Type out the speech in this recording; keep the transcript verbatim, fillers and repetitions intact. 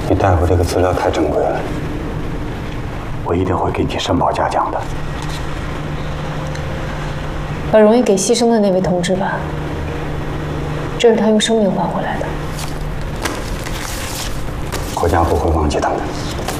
你带回这个资料太珍贵了，我一定会给你申报嘉奖的。 把荣誉给牺牲的那位同志吧，这是他用生命换回来的。 国家不会忘记他们。